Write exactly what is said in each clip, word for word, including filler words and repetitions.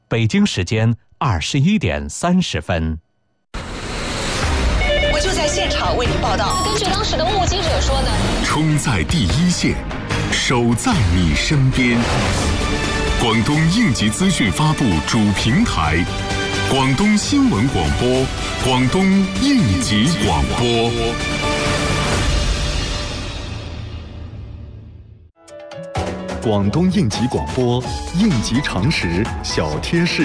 北京时间二十一点三十分。 我就在现场为您报道。 根据当时的目击者说呢， 冲在第一线，守在你身边。广东应急资讯发布主平台，广东新闻广播，广东应急广播。广东应急广播，应急常识小贴士。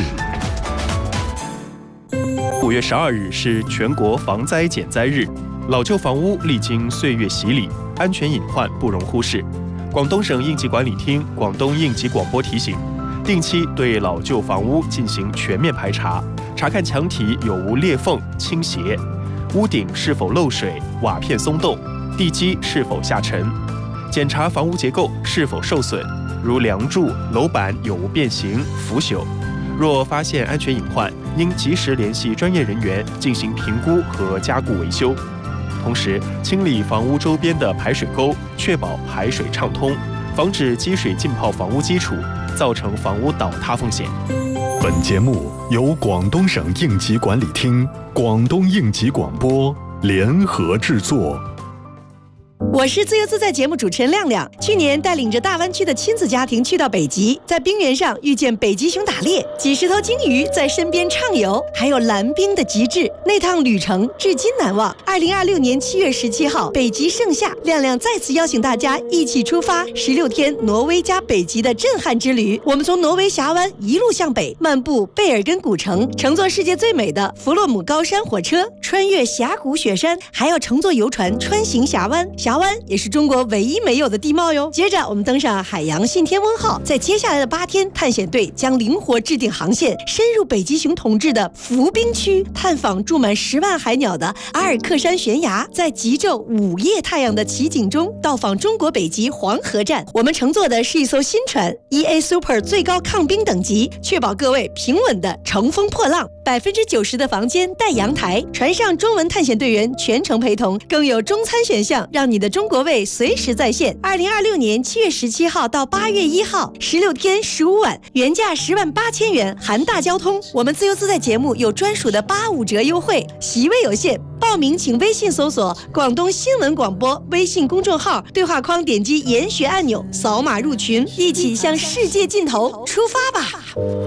五月十二日是全国防灾减灾日，老旧房屋历经岁月洗礼，安全隐患不容忽视。广东省应急管理厅、广东应急广播提醒，定期对老旧房屋进行全面排查，查看墙体有无裂缝、倾斜，屋顶是否漏水、瓦片松动，地基是否下沉，检查房屋结构是否受损，如梁柱、楼板有无变形、腐朽。若发现安全隐患，应及时联系专业人员进行评估和加固维修。同时，清理房屋周边的排水沟，确保排水畅通，防止积水浸泡房屋基础，造成房屋倒塌风险。 本节目由广东省应急管理厅、广东应急广播联合制作。 我是自由自在节目主持人亮亮。去年带领着大湾区的亲子家庭去到北极，在冰原上遇见北极熊打猎，几十头鲸鱼在身边畅游，还有蓝冰的极致，那趟旅程至今难忘。二零二六年七月十七号，北极盛夏，亮亮再次邀请大家一起出发十六天挪威加北极的震撼之旅。我们从挪威峡湾一路向北，漫步贝尔根古城，乘坐世界最美的弗洛姆高山火车，穿越峡谷雪山，还要乘坐游船穿行峡湾。峡湾也是中国唯一没有的地貌哟。接着我们登上海洋信天翁号，在接下来的八天，探险队将灵活制定航线，深入北极熊统治的浮冰区，探访住满十万海鸟的阿尔克山悬崖，在极昼午夜太阳的奇景中，到访中国北极黄河站。我们乘坐的是一艘新船 E A Super 最高抗冰等级，确保各位平稳的乘风破浪。百分之九十的房间带阳台，船上中文探险队员全程陪同，更有中餐选项，让你的中国味随时在线。二零二六年七月十七号到八月一号，十六天十五晚，原价十万八千元，含大交通。我们自由自在节目有专属的八五折优惠，席位有限，报名请微信搜索广东新闻广播微信公众号，对话框点击研学按钮，扫码入群，一起向世界尽头出发吧。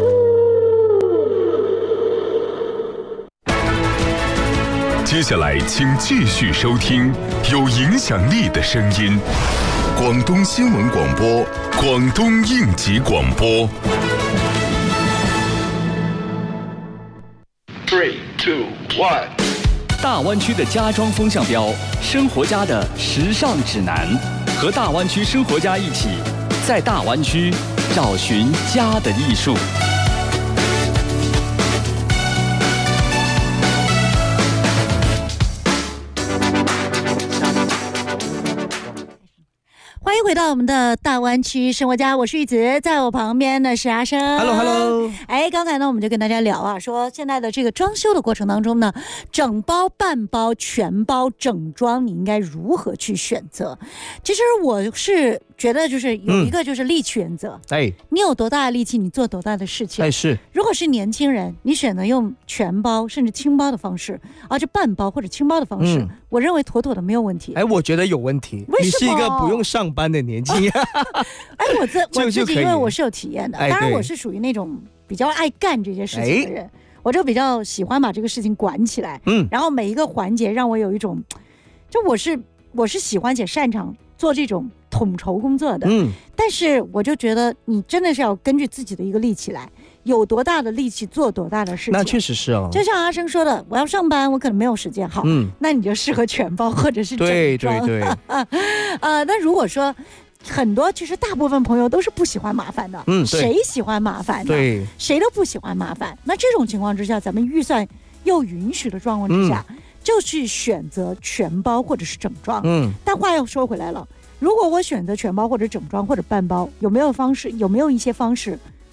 接下来请继续收听有影响力的声音，广东新闻广播，广东应急广播。 Three, two, one。 大湾区的家装风向标，生活家的时尚指南，和大湾区生活家一起，在大湾区找寻家的艺术。 欢迎回到我们的大湾区生活家，我是玉子，在我旁边的是阿生。 Hello Hello。 哎，刚才呢我们就跟大家聊啊，说现在的这个装修的过程当中呢，整包、半包、全包、整装，你应该如何去选择？其实我是觉得就是有一个就是力气原则， 哎、嗯， 你有多大的力气，你做多大的事情。 哎，是。 如果是年轻人，你选择用全包甚至轻包的方式，而且半包或者轻包的方式，嗯、我认为妥妥的没有问题。 哎，我觉得有问题。 为什么？ 你是一个不用上班的年轻人。 哎，我自我自己因为我是有体验的，当然我是属于那种比较爱干这些事情的人，哎、我就比较喜欢把这个事情管起来，嗯，然后每一个环节让我有一种，就我是我是喜欢且擅长做这种统筹工作的，嗯，但是我就觉得你真的是要根据自己的一个力气来，有多大的力气做多大的事情。 那确实是哦， 就像阿生说的，我要上班，我可能没有时间，好，嗯，那你就适合全包或者是整装， 对对对， 呃，那如果说。很多其实大部分朋友都是不喜欢麻烦的，嗯，谁喜欢麻烦呢？ 对， 谁都不喜欢麻烦。那这种情况之下，咱们预算又允许的状况之下，嗯、就去选择全包或者是整装。嗯，但话又说回来了，如果我选择全包或者整装或者半包，有没有方式？有没有一些方式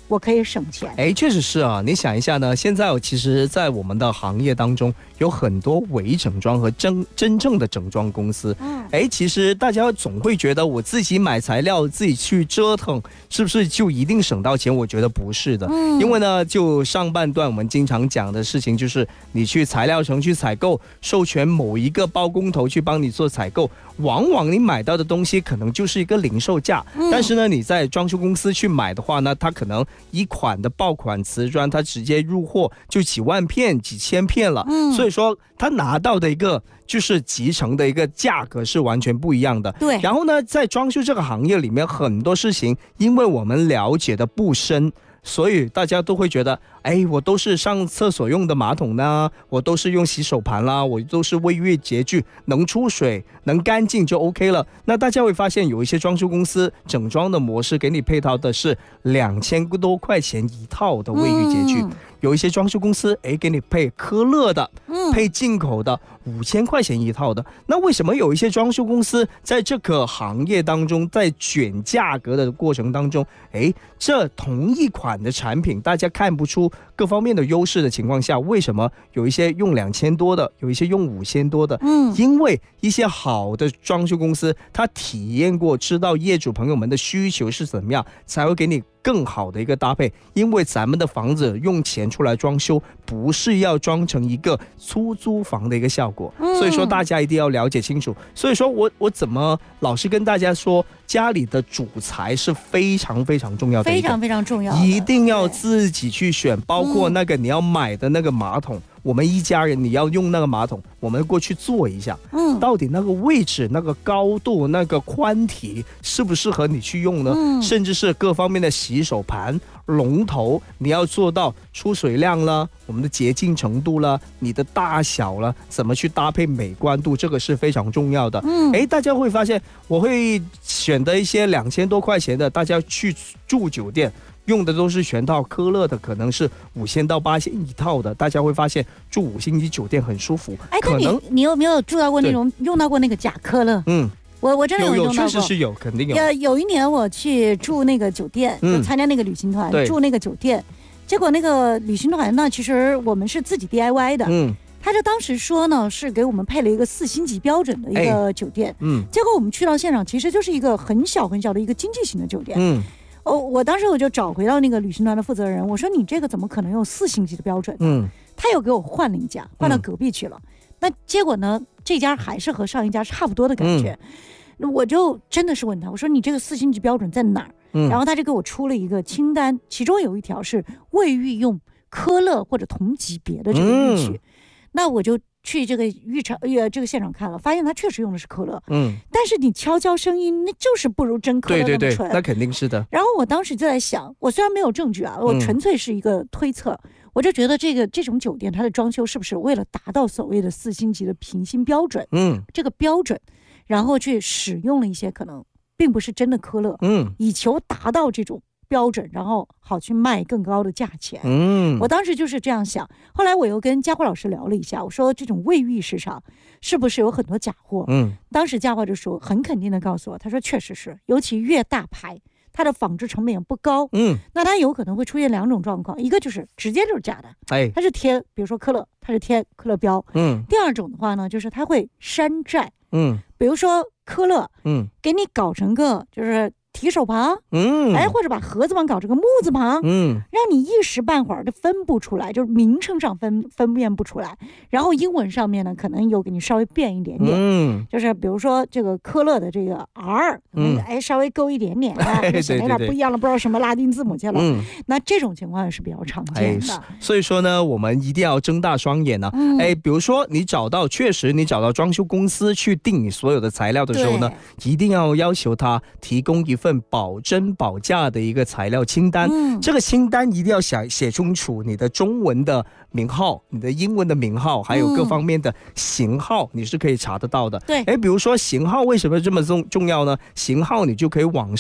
我可以省钱。 哎，确实是啊。你想一下呢，现在其实在我们的行业当中有很多伪整装和真真正的整装公司。嗯，哎，其实大家总会觉得我自己买材料自己去折腾，是不是就一定省到钱？我觉得不是的。嗯，因为呢，就上半段我们经常讲的事情就是你去材料城去采购，授权某一个包工头去帮你做采购，往往你买到的东西可能就是一个零售价。嗯，但是呢，你在装修公司去买的话呢，它可能一款的爆款瓷砖，它直接入货就几万片、几千片了。嗯，所以说他拿到的一个就是集成的一个价格是完全不一样的。 对。 然后呢，在装修这个行业里面，很多事情因为我们了解的不深，所以大家都会觉得，哎，我都是上厕所用的马桶呢，我都是用洗手盘啦，我都是卫浴洁具，能出水能干净就 OK 了。那大家会发现有一些装修公司整装的模式给你配套的是两千多块钱一套的卫浴洁具。嗯，有一些装修公司哎给你配科勒的，嗯，配进口的五千块钱一套的。那为什么有一些装修公司在这个行业当中，在卷价格的过程当中，哎，这同一款的产品大家看不出各方面的优势的情况下，为什么有一些用两千多的，有一些用五千多的？嗯，因为一些好的装修公司，他体验过，知道业主朋友们的需求是怎么样，才会给你更好的一个搭配。因为咱们的房子用钱出来装修，不是要装成一个出租房的一个效果。嗯，所以说大家一定要了解清楚。所以说我我怎么老是跟大家说，家里的主材是非常非常重要的一个， 非常非常重要的， 一定要自己去选，包括那个你要买的那个马桶。嗯，我们一家人你要用那个马桶，我们过去坐一下，嗯，到底那个位置、那个高度、那个宽体适不适合你去用呢？嗯，甚至是各方面的洗手盘、龙头，你要做到出水量了，我们的洁净程度了，你的大小了，怎么去搭配美观度，这个是非常重要的。嗯，哎，大家会发现我会选择一些两千多块钱的，大家去住酒店。用的都是全套，科勒的可能是五千到八千一套的，大家会发现住五星级酒店很舒服。 哎，可能 你, 你有没有住到过那种用到过那个假科勒？嗯，我我真的有用到过， 有确实是有，肯定有。 有有一年我去住那个酒店，嗯、就参加那个旅行团，住那个酒店，结果那个旅行团呢，其实我们是自己 D I Y 的，嗯。他就当时说呢，是给我们配了一个四星级标准的一个酒店，哎、嗯。结果我们去到现场，其实就是一个很小很小的一个经济型的酒店，嗯。哦，我当时我就找回到那个旅行团的负责人，我说你这个怎么可能有四星级的标准？嗯，他又给我换了一家，换到隔壁去了。嗯、那结果呢，这家还是和上一家差不多的感觉。嗯、我就真的是问他，我说你这个四星级标准在哪儿？嗯、然后他就给我出了一个清单，其中有一条是卫浴用科勒或者同级别的这个浴具。嗯、那我就去这个浴场呃这个现场看了，发现他确实用的是科勒，嗯，但是你悄悄声音那就是不如真科勒那么纯。对对对， 那肯定是的。 然后我当时就在想，我虽然没有证据啊，我纯粹是一个推测，嗯、我就觉得这个这种酒店它的装修是不是为了达到所谓的四星级的评星标准，嗯，这个标准，然后去使用了一些可能并不是真的科勒，嗯，以求达到这种标准，然后好去卖更高的价钱。嗯，我当时就是这样想。后来我又跟佳慧老师聊了一下，我说这种卫浴市场是不是有很多假货？嗯，当时佳慧就说很肯定的告诉我，他说确实是，尤其越大牌，它的仿制成本也不高。嗯，那它有可能会出现两种状况，一个就是直接就是假的，哎，它是贴，比如说科勒，它是贴科勒标。嗯，第二种的话呢，就是它会山寨。嗯，比如说科勒，嗯，给你搞成个就是提手旁，嗯，哎，或者把盒子旁搞成个木字旁，嗯，让你一时半会儿的分不出来，就是名称上分分辨不出来。然后英文上面呢，可能有给你稍微变一点点，嗯，就是比如说这个科勒的这个 R， 嗯，哎，稍微勾一点点啊，显得有点不一样了，不知道什么拉丁字母去了。嗯，那这种情况也是比较常见的。哎、 所以说呢，我们一定要睁大双眼呢、啊。嗯、哎，比如说你找到，确实你找到装修公司去定你所有的材料的时候呢，一定要要求他提供一份保真保价的一个材料清单。嗯，这个清单一定要写写清楚你的中文的名号、你的英文的名号，还有各方面的型号，你是可以查得到的。对，哎，比如说型号为什么这么重重要呢？型号你就可以网上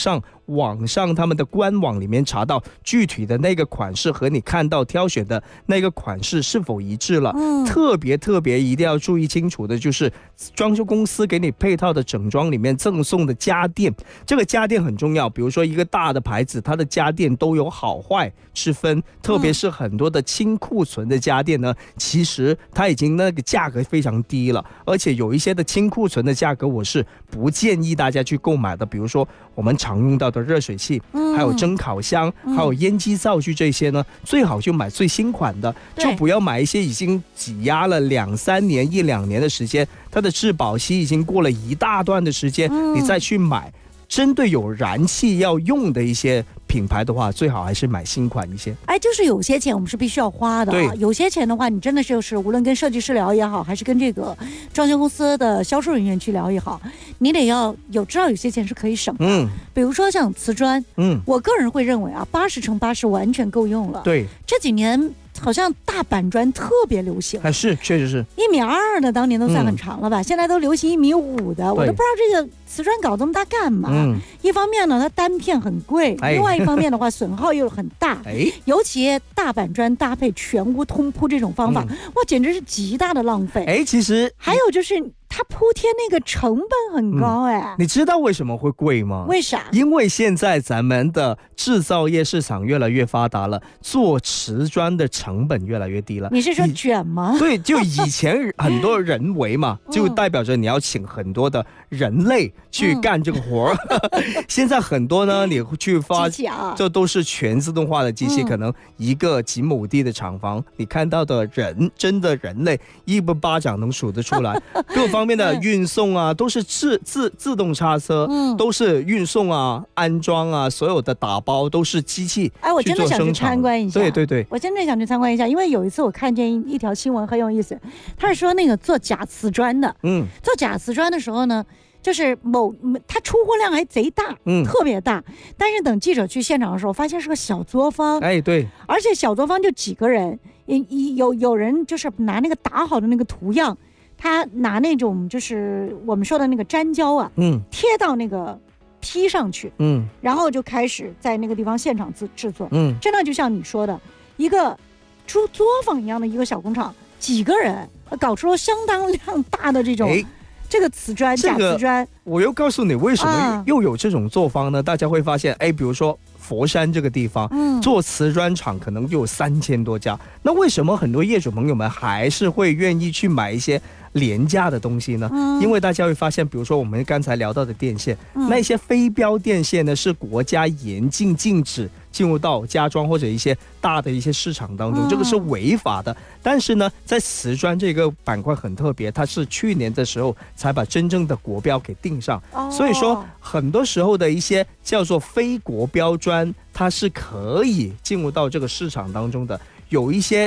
网上他们的官网里面查到具体的那个款式和你看到挑选的那个款式是否一致了。嗯，特别特别一定要注意清楚的就是装修公司给你配套的整装里面赠送的家电，这个家电很重要。比如说一个大的牌子，它的家电都有好坏之分，特别是很多的轻库存的家电呢，其实它已经那个价格非常低了，而且有一些的轻库存的价格我是不建议大家去购买的。比如说我们常用到的热水器，还有蒸烤箱，还有烟机灶具，这些呢最好就买最新款的，就不要买一些已经挤压了两三年一两年的时间，它的质保期已经过了一大段的时间，你再去买针对有燃气要用的一些品牌的话，最好还是买新款一些。 哎，就是有些钱我们是必须要花的啊，有些钱的话，你真的就是无论跟设计师聊也好，还是跟这个装修公司的销售人员去聊也好，你得要有知道有些钱是可以省的。嗯，比如说像瓷砖，嗯，我个人会认为啊，八十乘八十完全够用了。对，这几年好像大板砖特别流行，还是确实是一米二的，当年都算很长了吧？嗯、现在都流行一米五的，我都不知道这个瓷砖搞这么大干嘛。嗯、一方面呢，它单片很贵；哎、另外一方面的话，损耗又很大。哎，尤其大板砖搭配全屋通铺这种方法，嗯、哇，简直是极大的浪费。哎，其实还有就是。它铺贴那个成本很高哎、嗯， 你知道为什么会贵吗？ 为啥？ 因为现在咱们的制造业市场越来越发达了，做瓷砖的成本越来越低了。 你是说卷吗？ 对，就以前很多人为嘛，就代表着你要请很多的人类去干这个活儿。嗯、现在很多呢，你去发，啊、这都是全自动化的机器，嗯、可能一个几亩地的厂房，你看到的人真的人类一不巴掌能数得出来，各方面的运送啊，都是自自自动叉车，嗯，都是运送啊、安装啊，所有的打包都是机器。哎， 我真的想去参观一下。 对对对， 我真的想去参观一下，因为有一次我看见一条新闻很有意思，他是说那个做假瓷砖的，嗯，做假瓷砖的时候呢，就是某他出货量还贼大，嗯，特别大，但是等记者去现场的时候，发现是个小作坊。哎，对，而且小作坊就几个人，有有人就是拿那个打好的那个图样。他拿那种就是我们说的那个粘胶啊，嗯，贴到那个坯上去，嗯，然后就开始在那个地方现场制制作，嗯，真的就像你说的，一个出作坊一样的一个小工厂，几个人搞出了相当量大的这种。哎这个瓷砖，假瓷砖， 我又告诉你为什么又有这种做法呢？啊、大家会发现，哎，比如说佛山这个地方，嗯，做瓷砖厂可能就有三千多家，那为什么很多业主朋友们还是会愿意去买一些廉价的东西呢？嗯、因为大家会发现，比如说我们刚才聊到的电线，嗯、那些非标电线呢，是国家严禁禁止进入到家装或者一些大的一些市场当中，嗯、这个是违法的。但是呢，在瓷砖这个板块很特别，它是去年的时候才把真正的国标给定上，哦、所以说很多时候的一些叫做非国标砖，它是可以进入到这个市场当中的。有一些